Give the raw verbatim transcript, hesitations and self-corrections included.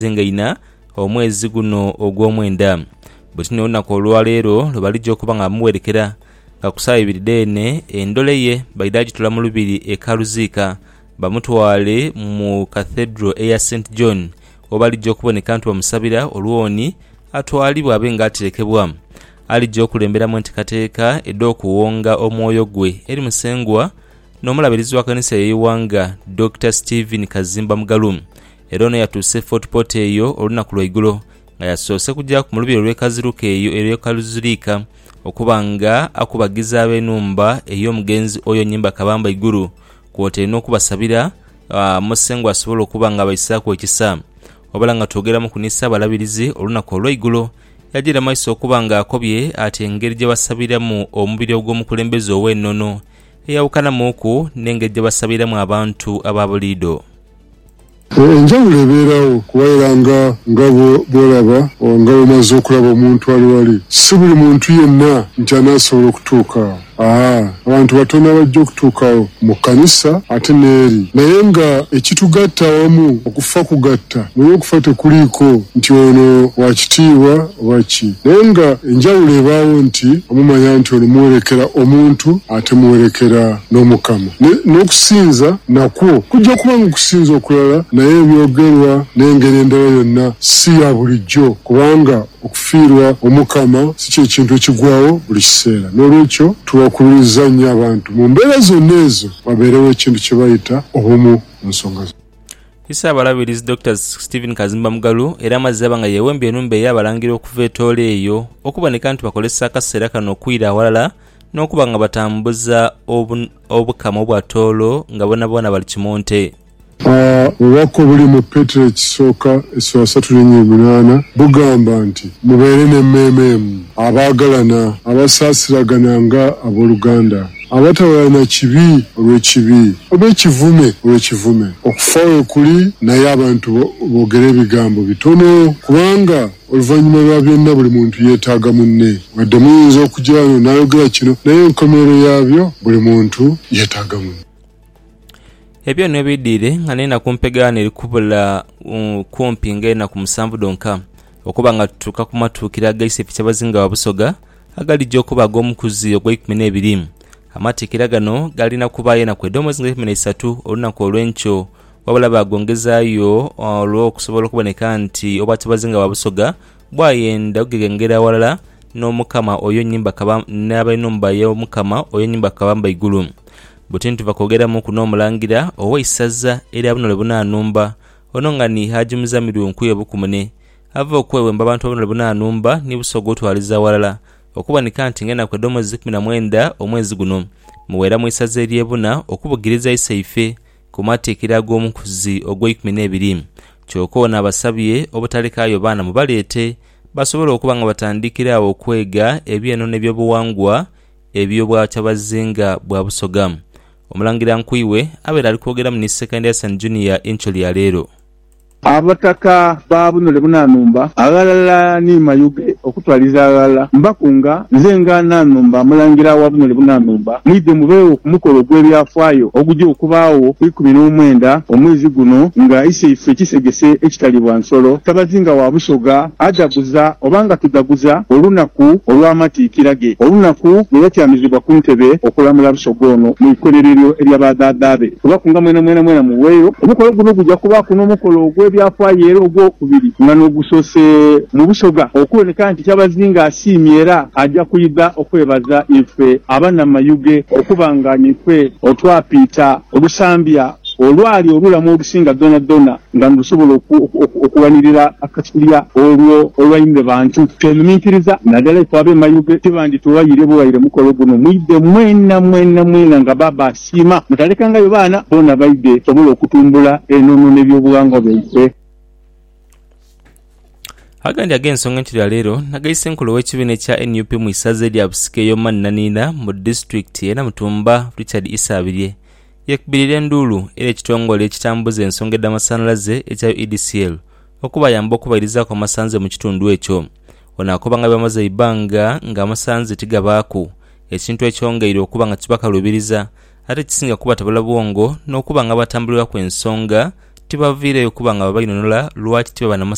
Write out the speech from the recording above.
zingaina omwezi guno ogw'omwenda. Butino olunaku olwaleero lwe balijja okuba nga bamuwerekera nga ku ssaawa ibiri dene endole ye bayida agitula mu lubiri e Kaluziika bamutwale mu Cathedral eya Saint John obalijja okuboneka nti bamusabira olwoni atwalibwa abe nga aterekebwa. Alijja okulemberamu enteekateeka edda okuwonga omwoyo gwe eri musengwa n'omulabirizi wa kkanisa y'eggwanga Doctor Stephen Kazimba Mugalu. Era ono yatuuse Fort Portal eyo olunaku lwaigulo nga yasoose kujja ku mulubiri olw'ekaziruka eyo ery'e Kaluziika okuba nga akubagiza ab'ennumba ey'omugenzi oyo Nnyimba Kabamba Iguru kw'oteera n'okubasabira uh, musengwa asobola okuba nga bayisaako ekisa. Wabula nga twogeramu ku nisa abalabirizi olunaku olw'eigulo yagira maiso okuba nga akobye ate engeri gye basabiramu omubiri ogw'omukulembeze ow'ennono eyawukanamuku n'engeri gye basabiramu abantu ababuliido. Enjawulo ebeerawo kubeera nga nga bw'olaba nga bw'omaze okulaba omuntu ali wali. Si buli muntu yenna nti anaasobola okutuuka. Aa, abantu batono bajja okutuukawo mu kkanisa ate n'eri. Naye nga ekitugatta wamu okufa kugatta, naye okufa tekuliiko nti ono wakitiibwa oba ki. Naye nga enjawulo ebaawo nti omumanya nti ono muwerekera omuntu ate muwerekera n'Omukama. N'okusinza nakwo kujja kuba mu kusinza okulala, naye ebyogerwa n'engeri endala yonna si ya bulijjo kubanga okufiirwa Omukama si kye kintu ekigwawo buli kiseera. N'olwekyo tubakuliriza nnyo abantu mu mbeera zonna ezo babeerewo ekintu kye bayita obumu mu nsonga zo. Issa abalabirizi Doctor Stephen Kazimba Mugalu era amazzi abanga yeewembye ennumba ey'abalangira okuva etoole eyo okuboneka nti bakozesa akaseera kano okwira awalala n'okuba nga batambuza obukama obwa toolo nga bona bona bali kimonte. Obubaka obuli mu Petero ekisooka essula asatu n'ennya munaana bugamba nti mubeere n'emmeememu, abaagalana, abasaasiragana nga abooluganda, abatawalana kibi olw'ekibi, olw'ekivume olw'ekivume. Okufa we kuli naye abantu boogere ebigambo bitono kubanga oluvannyuma lwa byonna buli muntu yeetaaga munne. Wadde muyinza okujja wano n'ayogera kino naye enkomerero yaabyo buli muntu yeetaaga munne. Ebyo ne bidire nga nena kumpegana erikubula um, kumpi ngena ku musanvu donka okuba nga tutuka kumatuukira gaise pichabazinga wa Busoga agali okuba ag'omukuzi ogw'ekumi n'ebiri. Amatikira gano galina kuba yena kw'eddomo zinga ekumi n'esatu olunaku olw'enkyo wabula bagongezaayo olw'okusobola okuboneka nti obwatibazinga wa Busoga bwayenda okugegengera walala n'Omukama oyo Nnyimba Kabamba n'ab'ennumba y'Omukama oyo Nnyimba Kabamba Igulu. Butintu bakogeramu kuno omulangira ow'essaza erya Bunole Bunaanumba ono nga ni Haji Muzamiru Nkuye Bukumune ava okwewemba abantu Bunole Bunaanumba ni Busoga otwaliza walala okuboneka nti ngena kw'eddomo kkumi na mwenda omwezi guno muwera mu essaza ery'e Buna okubugiriza isaife ku mateekero ag'omukuzi ogw'ekumi n'ebiri. Kyokka ono abasabye obutalekaayo baana mubaleete basobola okuba nga batandikira awo okwega eby'ennono eby'obuwangwa eby'obwakyabazinga bwa Busoga. Omulangira Nkuyiwe abeera ali kwogera mu Secondary Saint Junior Encholi ya leero. Abataka ba Bunole Bunaanumba agalala ni mayuge okutwaliza agalala mbakunga nze nga Naanumba mulangira wa Bunole Bunaanumba mwidde mubeewo ku mukolo gw'ebyafaayo ogujja okubaawo ku ikumi n'omwenda omwezi guno nga isaife kisegese ekitalibwa nsolo tabazinga wa Busoga ajaguza obanga tudaguza olunaku olw'amatiikira ge olunaku lwe yatyamizibwa ku ntebe okulamula Busoga ono mu ikolerero ery'abadaadaabe tubakunga mwena mwena mwena muweeyo omukolo guno gujja kubaako n'omukolo ogwe byafaayo era ogwokubiri nga n'ogusoose mu Busoga okuboneka nti kyabazinga asiimye era ajja kuyiga okwebaza ife abannamayuge okuba nga nife otwapiita olusambya olwali olulamu olusinga dona dona nga ndusobola okuwanirira akakulya olwo olwayimbe bantu twenumiikiriza naddala ife ab'emayuge tibandi tuwayire buwayire mukolo guno mwidde mwena mwena mwena nga baba asiima mutalekangayo baana boona baidde sobola okutumbula ennono n'ebyobuwangwa byaife. Agandi ag'ensonga entulya leero nagayise enkulu w'ekibiina ekya N U P mu isaza erya Busike y'Omannaniina mu disitulikiti era Mutumba Richard Isaabirye yekubirira enduulu era ekitongole ekitambuza ensonga eddamasanyalaze ekya E D C L okubayamba okubayirizaako amasanze mu kitundu ekyo. Ono akoba nga bamaze ebbanga nga amasanze tigabaako ekintu ekyongeire okuba nga kibakalubiriza ate kisinga kuba tabula bwongo n'okuba nga batambulira ku ensonga tibaviireyo okuba nga babayinonola lwaki tibaba